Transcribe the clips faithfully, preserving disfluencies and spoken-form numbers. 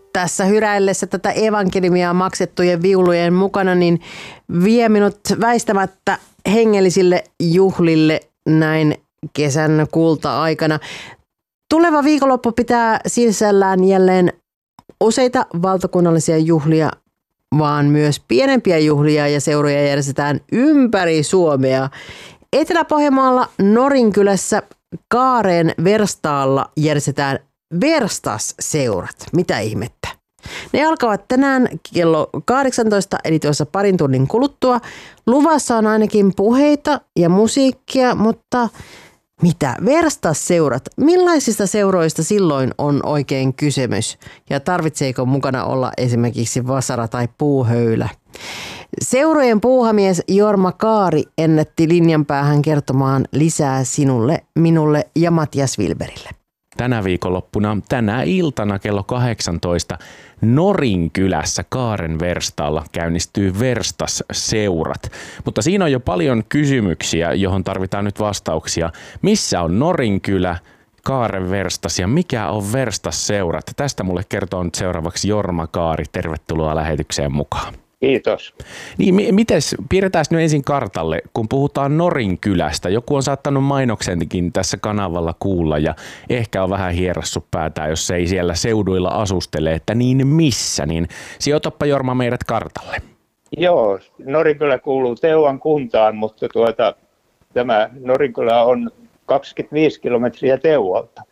tässä hyräillessä tätä evankeliumia maksettujen viulujen mukana, niin vie minut väistämättä hengellisille juhlille näin kesän kulta-aikana. Tuleva viikonloppu pitää sisällään jälleen useita valtakunnallisia juhlia, vaan myös pienempiä juhlia ja seuroja järjestetään ympäri Suomea. Etelä-Pohjanmaalla Norinkylässä Kaaren Verstaalla järjestetään Verstas-seurat. Mitä ihmettä? Ne alkavat tänään kello kahdeksantoista, eli tuossa parin tunnin kuluttua. Luvassa on ainakin puheita ja musiikkia, mutta mitä? Verstas-seurat? Millaisista seuroista silloin on oikein kysymys? Ja tarvitseeko mukana olla esimerkiksi vasara tai puuhöylä? Seurojen puuhamies Jorma Kaari ennätti linjan päähän kertomaan lisää sinulle, minulle ja Matias Wilberille. Tänä viikonloppuna, tänä iltana kello kahdeksantoista Norinkylässä Kaaren Verstaalla käynnistyy Verstas-seurat. Mutta siinä on jo paljon kysymyksiä, johon tarvitaan nyt vastauksia. Missä on Norinkylä, Kaaren Verstas ja mikä on Verstas-seurat? Tästä mulle kertoo nyt seuraavaksi Jorma Kaari. Tervetuloa lähetykseen mukaan. Kiitos. Niin, mites, piirretään nyt ensin kartalle, kun puhutaan Norinkylästä. Joku on saattanut mainoksenkin tässä kanavalla kuulla ja ehkä on vähän hierassu päätään, jos ei siellä seuduilla asustele, että niin missä, niin sijoitappa Jorma meidät kartalle. Joo, Norinkylä kuuluu Teuvan kuntaan, mutta tuota, tämä Norinkylä on kaksikymmentäviisi kilometriä Teuvalta.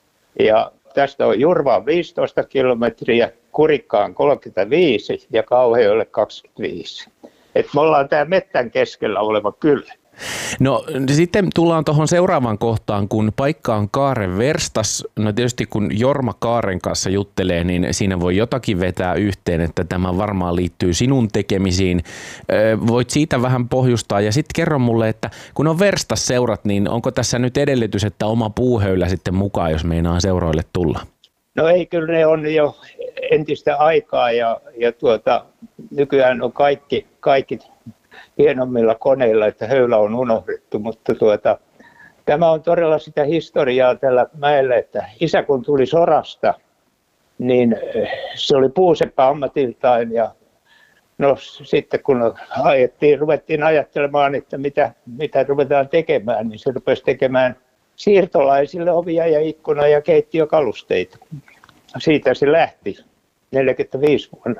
Ja tästä on Jurvaan viisitoista kilometriä, Kurikkaan kolmekymmentäviisi ja Kauhajoelle kaksikymmentäviisi. Et me ollaan tää mettän keskellä oleva kylä. No sitten tullaan tuohon seuraavaan kohtaan, kun paikka on Kaaren Verstas. No tietysti kun Jorma Kaaren kanssa juttelee, niin siinä voi jotakin vetää yhteen, että tämä varmaan liittyy sinun tekemisiin. Voit siitä vähän pohjustaa ja sitten kerro mulle, että kun on Verstas-seurat, niin onko tässä nyt edellytys, että oma puuhöylä sitten mukaan, jos meinaa seuroille tulla? No ei, kyllä ne on jo entistä aikaa ja, ja tuota, nykyään on kaikki, kaikki hienommilla koneilla, että höylä on unohdettu, mutta tuota, tämä on todella sitä historiaa tällä mäellä, että isä kun tuli sodasta, niin se oli puuseppä ammatiltaan ja no sitten kun ajettiin, ruvettiin ajattelemaan, että mitä, mitä ruvetaan tekemään, niin se rupesi tekemään siirtolaisille ovia ja ikkuna- ja keittiökalusteita. Siitä se lähti neljäkymmentäviisi vuonna.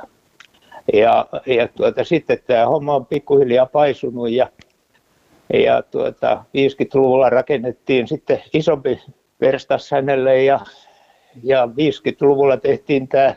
Ja, ja tuota, sitten tämä homma on pikkuhiljaa paisunut ja, ja tuota, viisikymmentäluvulla rakennettiin sitten isompi verstas hänelle ja, ja viisikymmentäluvulla tehtiin tämä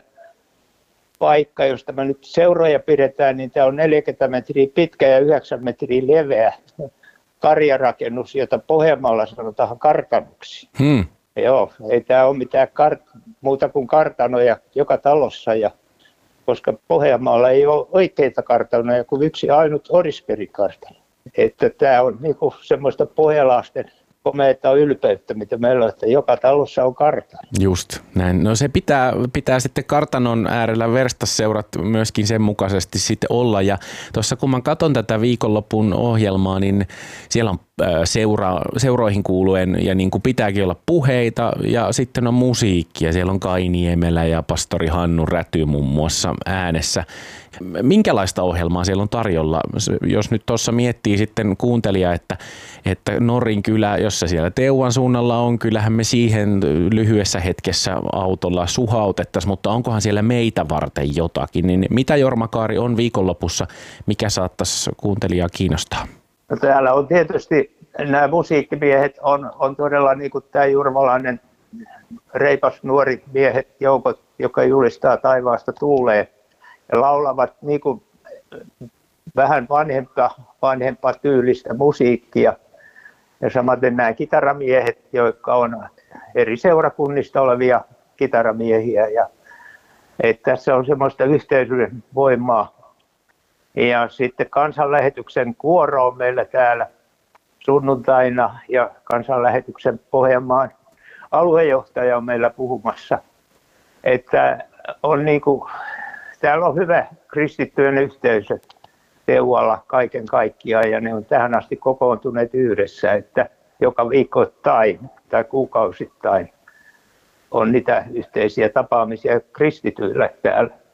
paikka, josta me nyt seuroja pidetään, niin tämä on neljäkymmentä metriä pitkä ja yhdeksän metriä leveä karjarakennus, jota Pohjanmaalla sanotaan kartanoksi. Hmm. Joo, ei tämä ole mitään kart- muuta kuin kartanoja joka talossa, ja, koska Pohjanmaalla ei ole oikeita kartanoja kuin yksi ainut Orisperin-kartano. Että tämä on niinku semmoista pohjalaisten komeata ylpeyttä, mitä meillä on, että joka talossa on kartano. Just näin. No se pitää, pitää sitten kartanon äärellä Verstas-seurat myöskin sen mukaisesti sitten olla. Ja tuossa kun mä katson tätä viikonlopun ohjelmaa, niin siellä on seura, seuroihin kuuluen ja niin kuin pitääkin olla puheita ja sitten on musiikkia. Siellä on Kai Niemelä ja pastori Hannu Räty muun muassa äänessä. Minkälaista ohjelmaa siellä on tarjolla? Jos nyt tuossa miettii sitten kuuntelija, että, että Norinkylä, jos se siellä Teuvan suunnalla on, kyllähän me siihen lyhyessä hetkessä autolla suhautettaisiin, mutta onkohan siellä meitä varten jotakin? Niin mitä Jorma Kaari on viikonlopussa, mikä saattaisi kuuntelijaa kiinnostaa? No, täällä on tietysti nämä musiikkimiehet on, on todella niin kuin tämä jurvalainen reipas nuori miehet joukot, joka julistaa taivaasta tuuleen. Ja laulavat niin kuin vähän vanhempaa, vanhempaa tyylistä musiikkia. Ja samaten nämä kitaramiehet, jotka on eri seurakunnista olevia kitaramiehiä. Ja, että tässä on semmoista yhteisöjen voimaa. Ja sitten kansanlähetyksen kuoro on meillä täällä sunnuntaina ja kansanlähetyksen Pohjanmaan aluejohtaja on meillä puhumassa. Että on niin kuin, täällä on hyvä kristittyjen yhteisö Teualla kaiken kaikkiaan ja ne on tähän asti kokoontuneet yhdessä, että joka viikoittain tai kuukausittain on niitä yhteisiä tapaamisia kristityillä täällä.